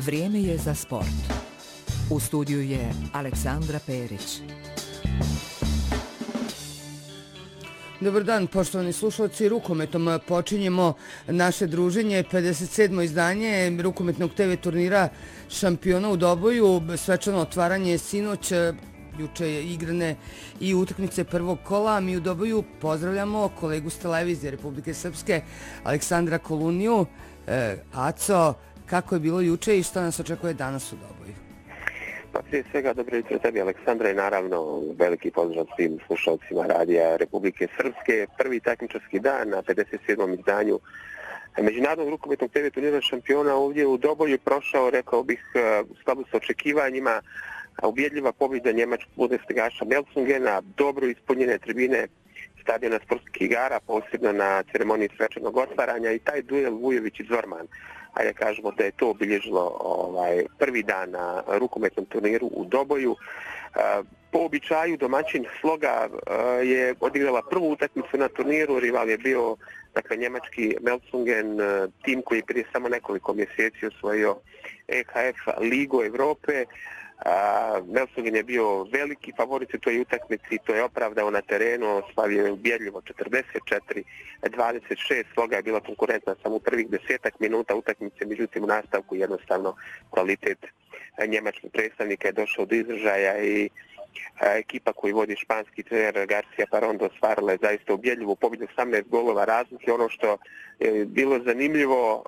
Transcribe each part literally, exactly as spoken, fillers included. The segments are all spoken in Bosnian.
Vrijeme je za sport. U studiju je Aleksandra Perić. Dobar dan, poštovani slušalci. Rukometom počinjemo naše druženje. pedeset sedmo izdanje rukometnog te ve turnira Šampiona u Doboju. Svečano otvaranje sinoć. Juče je igrane i utakmice prvog kola. Mi u Doboju pozdravljamo kolegu s televizije Republike Srpske, Aleksandra Koluniju. E, Aco, kako je bilo juče i što nas očekuje danas u Doboju? Pa prije svega dobro jutro tebi, Aleksandra, i naravno veliki pozdrav svim slušalcima radija Republike Srpske. Prvi takmičarski dan na pedeset sedmom izdanju Međunarodnog rukometnog te ve turnira Šampiona ovdje u Doboju prošao, rekao bih, u skladu sa očekivanjima. Ubjedljiva pobjeda njemačkog Bundesligaša Melsungena, dobro ispunjene tribine stadiona sportskih igara, posebno na ceremoniji svečanog otvaranja, i taj duel Vujović i Zorman. Ajde kažemo da je to obilježilo ovaj, prvi dan na rukometnom turniru u Doboju. Po običaju domaćin Sloga je odigrala prvu utakmicu na turniru. Rival je bio, dakle, njemački Melsungen, tim koji je prije samo nekoliko mjeseci osvojio E H F Ligu Evrope. Melsungen je bio veliki favorit u toj utakmici, to je opravdao na terenu, oslavio je ubjedljivo četrdeset četiri dvadeset šest, Sloga je bila konkurentna samo u prvih desetak minuta utakmice, međutim u nastavku jednostavno kvalitet njemačkih predstavnika je došao do izražaja i ekipa koju vodi španski trener Garcia Parondo ostvarila je zaista ubjedljivu pobjedu, osamnaest golova razlike. Ono što je bilo zanimljivo,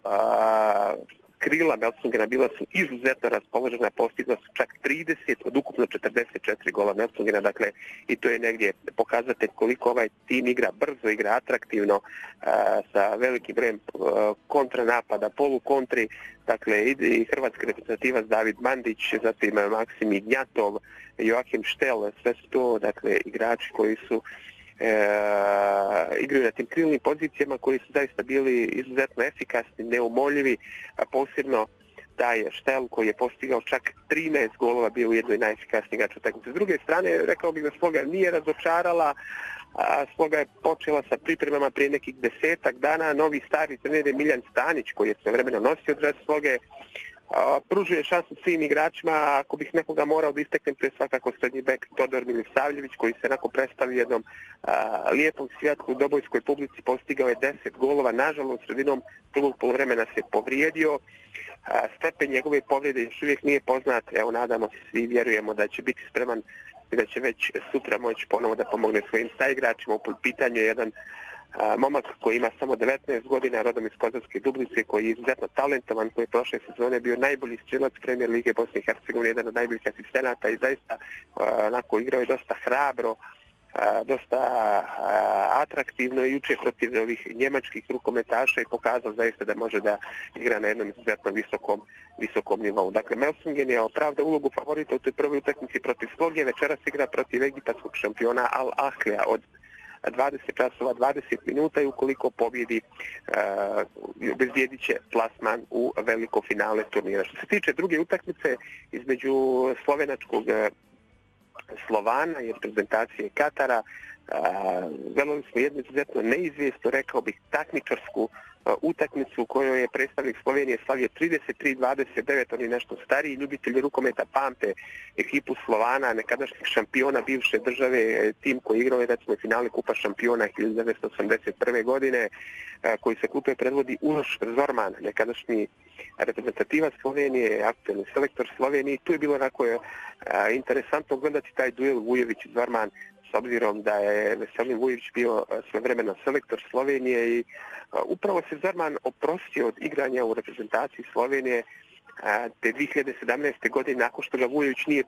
krila Melsungena bila su izuzetno raspoložena, postigla su čak trideset od ukupno četrdeset četiri gola Melsungena, dakle, i to je negdje pokazatelj koliko ovaj tim igra brzo, igra atraktivno, a, sa velikim brojem kontranapada, polukontri, dakle, i hrvatski reprezentativac David Mandić, zatim Maksim Ignjatov, Joakim Štel, sve su to, dakle, igrači koji su E, igraju na tim krilnim pozicijama koji su zaista bili izuzetno efikasni, neumoljivi, a posebno taj Štel koji je postigao čak trinaest golova, bio u jednoj najefikasnijih igrača utakmice. S druge strane, rekao bih da Sloga nije razočarala, a Sloga je počela sa pripremama prije nekih desetak dana. Novi stari trener Miljan Stanić, koji je svevremeno nosio dres Sloge, A, pružuje šansu svim igračima. Ako bih nekoga morao da isteknem, to je svakako srednji bek Todor Milisavljević, koji se nakon predstavio jednom a, lijepom svjetku u dobojskoj publici, postigao je deset golova. Nažalost, sredinom drugog poluvremena se povrijedio. A, stepen njegove povrede još uvijek nije poznat. Evo, nadamo se, svi vjerujemo da će biti spreman i da će već sutra moći ponovo da pomogne svojim saigračima. U pitanju je jedan A, momak koji ima samo devetnaest godina, rodom iz Kozarske Dublice, koji je izuzetno talentovan, koji je prošle sezone bio najbolji strelac Premijer Lige Bosne i Hercegovine, jedan od najboljih asistenata, i zaista onako igrao je dosta hrabro, a, dosta a, atraktivno i juče protiv ovih njemačkih rukometaša i pokazao zaista da može da igra na jednom izuzetno visokom, visokom nivou. Dakle, Melsungen je opravdao ulogu favorita u toj prvoj utakmici protiv Sloge, večeras igra protiv egipatskog šampiona Al Ahlija od dvadeset časova dvadeset minuta, i ukoliko pobjedi uh, obezbijedit će plasman u veliko finale turnira. Što se tiče druge utakmice između slovenačkog uh, Slovana i reprezentacije Katara, uh, gledali smo jednu izuzetno neizvjesno, rekao bih, takmičarsku uh, utakmicu u kojoj je predstavnik Slovenije slavio trideset tri dvadeset devet. Oni nešto stariji ljubitelji rukometa pamte ekipu Slovana, nekadašnjih šampiona bivše države, tim koji igrao je, recimo, finale Kupa šampiona hiljadu devetsto osamdeset prve godine, koji se klupuje predvodi Uroš Zorman, nekadašnji reprezentativac Slovenije, aktuelni selektor Slovenije. Tu je bilo onako interesantno gledati taj duel Vujović-Zorman, s obzirom da je Veselin Vujović bio svojevremeno selektor Slovenije, i upravo se Zorman oprostio od igranja u reprezentaciji Slovenije te dvije hiljade sedamnaeste. godine, nakon što ga Vujović nije